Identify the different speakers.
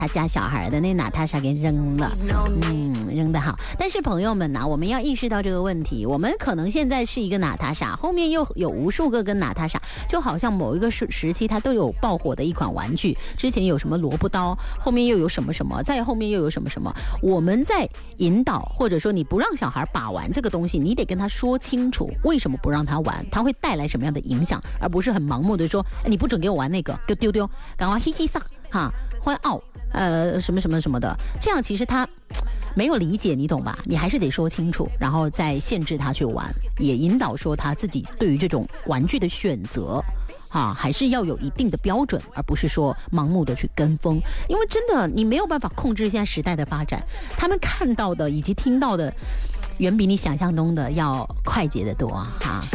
Speaker 1: 他家小孩的那娜塔莎给扔了，扔得好。但是朋友们呢，我们要意识到这个问题，我们可能现在是一个娜塔莎，后面又有无数个跟娜塔莎，就好像某一个时期它都有爆火的一款玩具，之前有什么萝卜刀，后面又有什么什么，再后面又有什么什么。我们在引导，或者说你不让小孩把玩这个东西，你得跟他说清楚为什么不让他玩，他会带来什么样的影响，而不是很盲目的说，你不准给我玩那个，给我丢丢，赶快嘿嘿撒哈，欢傲。什么什么什么的，这样其实他没有理解，你懂吧？你还是得说清楚，然后再限制他去玩，也引导说他自己对于这种玩具的选择还是要有一定的标准，而不是说盲目的去跟风，因为真的你没有办法控制现在时代的发展，他们看到的以及听到的远比你想象中的要快捷得多